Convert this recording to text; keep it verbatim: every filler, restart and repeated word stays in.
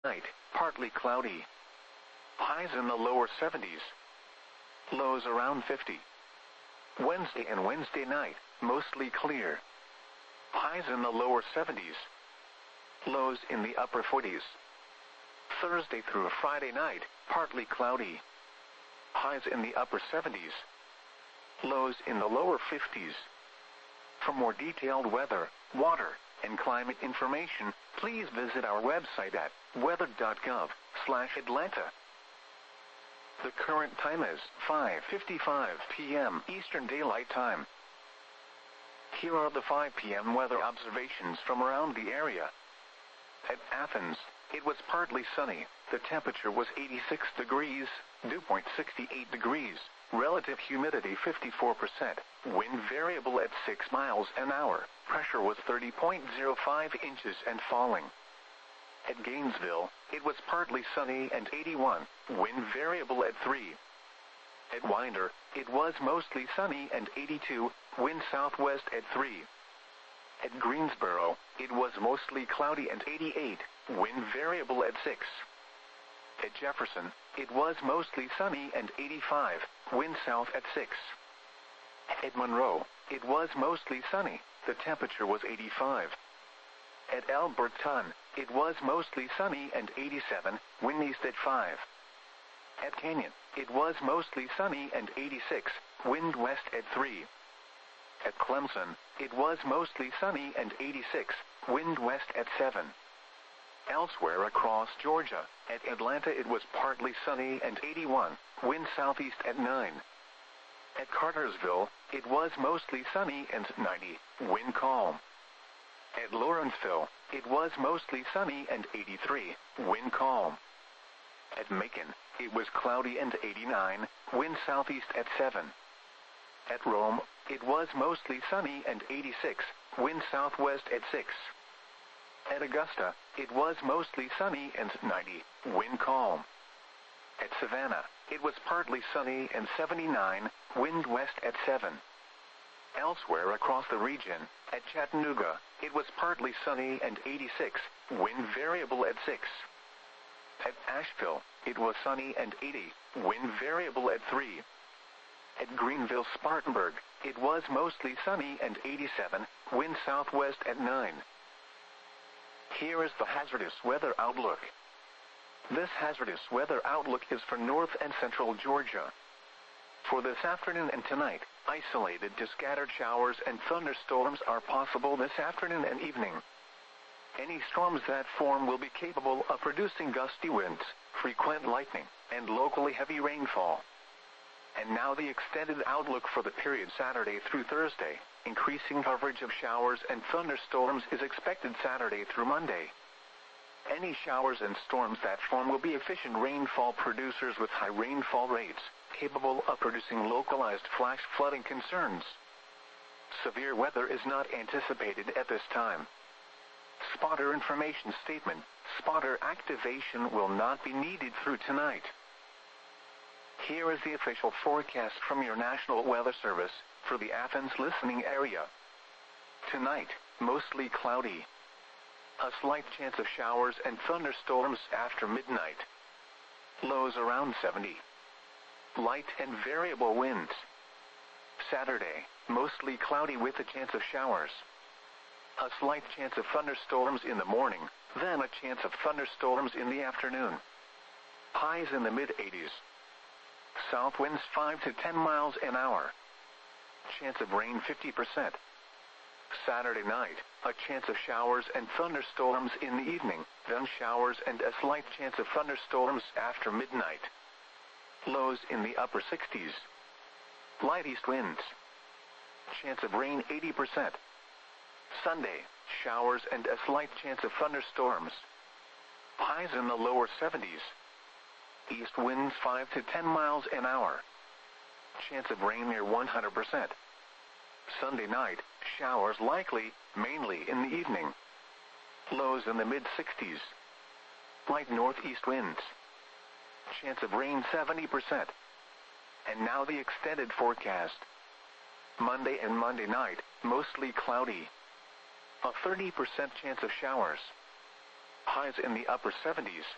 Night, partly cloudy. Highs in the lower seventies. Lows around fifty. Wednesday and Wednesday night, mostly clear. Highs in the lower seventies. Lows in the upper forties. Thursday through Friday night, partly cloudy. Highs in the upper seventies. Lows in the lower fifties. For more detailed weather, water, and climate information, please visit our website at weather dot gov slash Atlanta. The current time is five fifty-five p m Eastern Daylight Time. Here are the five p m weather observations from around the area. At Athens, it was partly sunny. The temperature was eighty-six degrees, dew point sixty-eight degrees, relative humidity fifty-four percent, wind variable at six miles an hour, pressure was thirty point zero five inches and falling. At Gainesville, it was partly sunny and eighty-one, wind variable at three. At Winder, it was mostly sunny and eighty-two, wind southwest at three. At Greensboro, it was mostly cloudy and eighty-eight, wind variable at six. At Jefferson, it was mostly sunny and eighty-five, wind south at six. At Monroe, it was mostly sunny, the temperature was eighty-five. At Alberton, it was mostly sunny and eighty-seven, wind east at five. At Canyon, it was mostly sunny and eighty-six, wind west at three. At Clemson, it was mostly sunny and eighty-six, wind west at seven. Elsewhere across Georgia, at Atlanta it was partly sunny and eighty-one, wind southeast at nine. At Cartersville, it was mostly sunny and ninety, wind calm. At Lawrenceville, it was mostly sunny and eighty-three, wind calm. At Macon, it was cloudy and eighty-nine, wind southeast at seven. At Rome, it was mostly sunny and eighty-six, wind southwest at six. At Augusta, it was mostly sunny and ninety, wind calm. At Savannah, it was partly sunny and seventy-nine, wind west at seven. Elsewhere across the region, at Chattanooga, it was partly sunny and eighty-six, wind variable at six. At Asheville, it was sunny and eighty, wind variable at three. At Greenville-Spartanburg, it was mostly sunny and eighty-seven, wind southwest at nine. Here is the hazardous weather outlook. This hazardous weather outlook is for north and central Georgia. For this afternoon and tonight, isolated to scattered showers and thunderstorms are possible this afternoon and evening. Any storms that form will be capable of producing gusty winds, frequent lightning, and locally heavy rainfall. And now the extended outlook for the period Saturday through Thursday. Increasing coverage of showers and thunderstorms is expected Saturday through Monday. Any showers and storms that form will be efficient rainfall producers with high rainfall rates, capable of producing localized flash flooding concerns. Severe weather is not anticipated at this time. Spotter information statement: spotter activation will not be needed through tonight. Here is the official forecast from your National Weather Service for the Athens listening area. Tonight, mostly cloudy. A slight chance of showers and thunderstorms after midnight. Lows around seventy. Light and variable winds. Saturday, mostly cloudy with a chance of showers. A slight chance of thunderstorms in the morning, then a chance of thunderstorms in the afternoon. Highs in the mid eighties. South winds five to ten miles an hour. Chance of rain fifty percent. Saturday night, a chance of showers and thunderstorms in the evening, then showers and a slight chance of thunderstorms after midnight. Lows in the upper sixties. Light east winds. Chance of rain eighty percent. Sunday, showers and a slight chance of thunderstorms. Highs in the lower seventies. East winds five to ten miles an hour. Chance of rain near one hundred percent. Sunday night, showers likely, mainly in the evening. Lows in the mid sixties. Light northeast winds. Chance of rain seventy percent. And now the extended forecast. Monday and Monday night, mostly cloudy. A thirty percent chance of showers. Highs in the upper seventies.